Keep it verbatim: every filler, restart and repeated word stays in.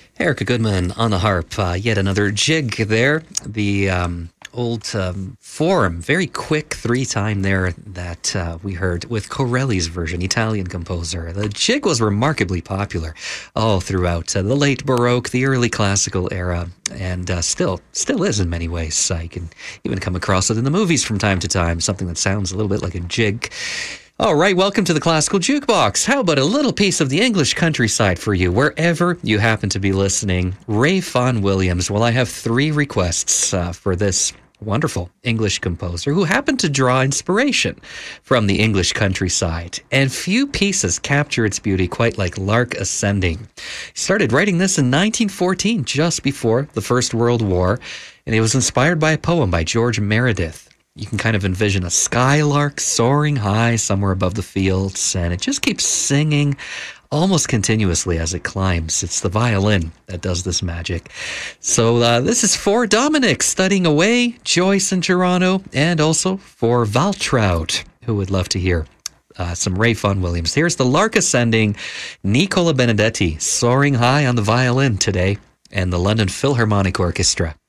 Erica Goodman on the harp. Uh, yet another jig there. The um, old um, form, very quick three-time there that uh, we heard with Corelli's version, Italian composer. The jig was remarkably popular all throughout uh, the late Baroque, the early Classical era, and uh, still still is in many ways. Uh, you can even come across it in the movies from time to time, something that sounds a little bit like a jig. All right, welcome to the Classical Jukebox. How about a little piece of the English countryside for you, wherever you happen to be listening? Ray Vaughan Williams. Well, I have three requests uh, for this wonderful English composer who happened to draw inspiration from the English countryside. And few pieces capture its beauty quite like Lark Ascending. He started writing this in nineteen fourteen, just before the First World War, and it was inspired by a poem by George Meredith. You can kind of envision a skylark soaring high somewhere above the fields, and it just keeps singing almost continuously as it climbs. It's the violin that does this magic. So uh, this is for Dominic studying away, Joyce in Toronto, and also for Valtraud, who would love to hear uh, some Ray Vaughan Williams. Here's the Lark Ascending, Nicola Benedetti soaring high on the violin today, and the London Philharmonic Orchestra.